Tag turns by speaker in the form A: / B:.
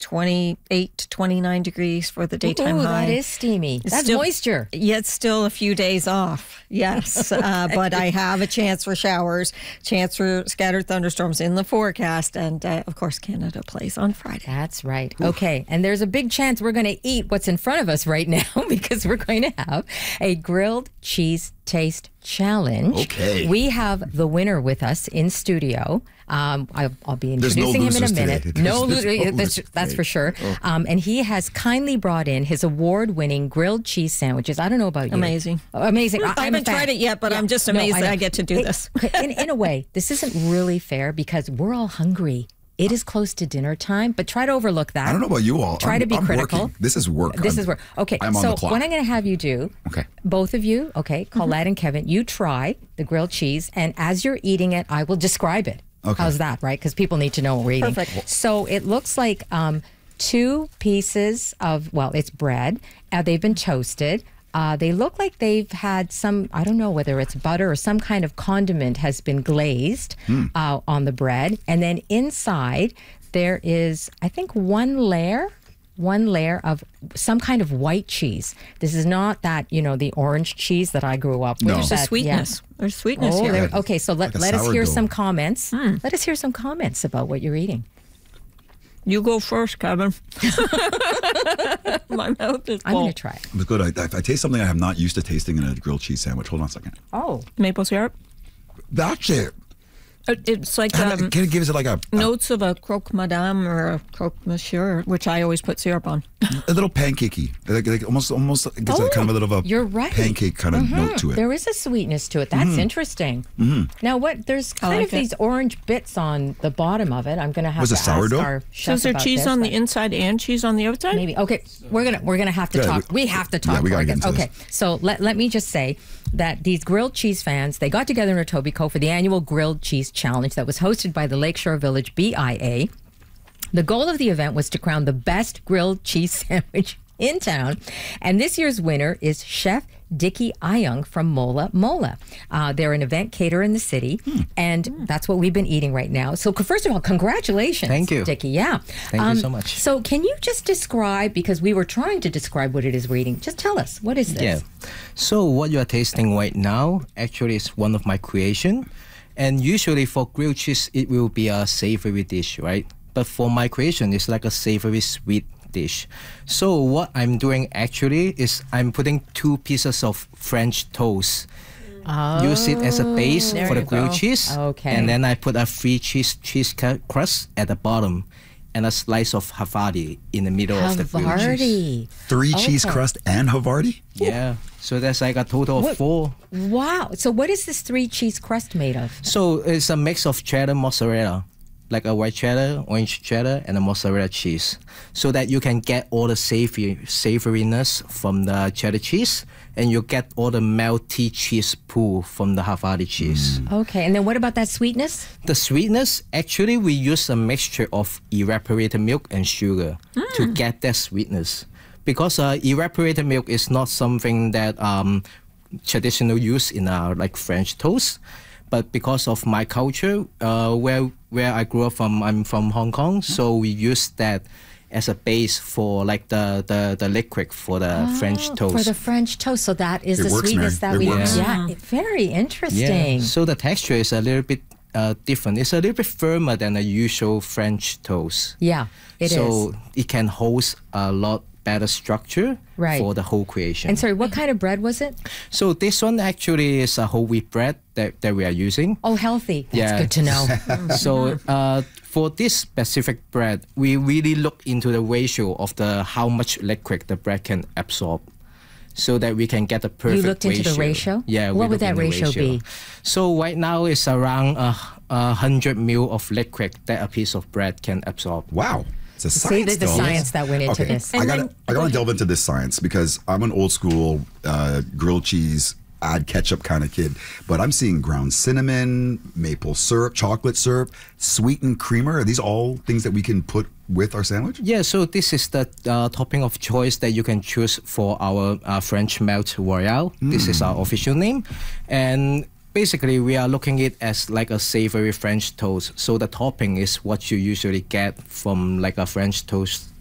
A: 28 to 29 degrees for the daytime high.
B: That is steamy. That's
A: still,
B: moisture.
A: Yeah, it's still a few days off. Yes. But I have a chance for showers, chance for scattered thunderstorms in the forecast. And of course, Canada plays on Friday.
B: That's right. Oof. Okay. And there's a big chance we're going to eat what's in front of us right now because we're going to have a grilled cheese taste challenge.
C: Okay.
B: We have the winner with us in studio. I'll be introducing him in a minute. No losers, that's for sure. Oh. And he has kindly brought in his award-winning grilled cheese sandwiches. I don't know about you.
A: Amazing.
B: Amazing.
A: I haven't tried it yet, but I'm just amazed that I get to do this.
B: In a way, this isn't really fair because we're all hungry. It is close to dinner time, but try to overlook that.
C: I don't know about you all.
B: Try to be critical.
C: Working. This is work.
B: This is work. Okay, so what I'm going to have you do, both of you, Colette and Kevin, you try the grilled cheese, and as you're eating it, I will describe it. Okay. How's that, right? Because people need to know what we're eating.
A: Perfect.
B: So it looks like 2 pieces of, it's bread. They've been toasted. They look like they've had some, I don't know whether it's butter or some kind of condiment has been glazed on the bread. And then inside there is, I think, one layer of some kind of white cheese. This is not that, the orange cheese that I grew up with.
A: No. There's a sweetness. Yeah. There's sweetness here.
B: Okay, so let us hear some comments. Let us hear some comments about what you're eating.
A: You go first, Kevin. My mouth is full.
B: I'm going to try it.
C: It was good. I taste something I am not used to tasting in a grilled cheese sandwich. Hold on a second.
B: Oh.
A: Maple syrup?
C: That's it.
A: It's like
C: can it give it like a
A: notes of a croque madame or a croque monsieur, which I always put syrup on.
C: A little pancakey, like almost gets a kind of a little
B: you're right.
C: pancake kind of note to it.
B: There is a sweetness to it. That's interesting. Now, there's kind of these orange bits on the bottom of it. I'm going to have to ask our chef.
A: So is there cheese on the inside and cheese on the outside?
B: Maybe. Okay, we're gonna have to talk. We have to talk.
C: Yeah, we gotta get into this.
B: So let me just say that these grilled cheese fans, they got together in Etobicoke for the annual Grilled Cheese Challenge that was hosted by the Lakeshore Village BIA. The goal of the event was to crown the best grilled cheese sandwich in town. And this year's winner is Chef Dickie Ayung from Mola Mola. They're an event caterer in the city, and that's what we've been eating right now. So first of all, congratulations.
D: Thank you.
B: Dickie. Yeah.
D: Thank you so much.
B: So can you just describe, because we were trying to describe what it is we're eating, just tell us, what is this?
D: Yeah. So what you are tasting right now actually is one of my creation. And usually for grilled cheese, it will be a savory dish, right? But for my creation, it's like a savory sweet dish. So what I'm doing actually is I'm putting 2 pieces of French toast. Use it as a base for the grilled cheese.
B: Okay.
D: And then I put a 3 cheese crust at the bottom and a slice of Havarti in the middle of the grilled cheese.
C: 3 cheese crust and Havarti?
D: Yeah. So that's like a total of 4.
B: Wow. So what is this 3 cheese crust made of?
D: So it's a mix of cheddar mozzarella, like a white cheddar, orange cheddar, and a mozzarella cheese, so that you can get all the savoriness from the cheddar cheese, and you get all the melty cheese pool from the Havarti cheese.
B: Okay, and then what about that sweetness?
D: The sweetness, actually, we use a mixture of evaporated milk and sugar to get that sweetness. Because evaporated milk is not something that traditional use in like French toast. But because of my culture, where I grew up from, I'm from Hong Kong, so we use that as a base for like the liquid for the French toast.
B: For the French toast, so that is the sweetness that we use. Yeah, very interesting.
D: Yeah. So the texture is a little bit different. It's a little bit firmer than a usual French toast.
B: Yeah, it is.
D: So it can host a lot better structure for the whole creation.
B: And sorry, what kind of bread was it?
D: So this one actually is a whole wheat bread that we are using.
B: Oh, healthy. That's good to know.
D: So for this specific bread, we really look into the ratio of how much liquid the bread can absorb, so that we can get the perfect ratio.
B: You looked into the ratio?
D: Yeah.
B: What would that ratio be?
D: So right now it's around 100 ml of liquid that a piece of bread can absorb.
C: Wow. It's a science.
B: See the science that went into this.
C: I gotta delve into this science because I'm an old school grilled cheese, add ketchup kind of kid. But I'm seeing ground cinnamon, maple syrup, chocolate syrup, sweetened creamer. Are these all things that we can put with our sandwich?
D: Yeah, so this is the topping of choice that you can choose for our French melt royale. This is our official name. And Basically, we are looking it as like a savory French toast. So the topping is what you usually get from like a French toast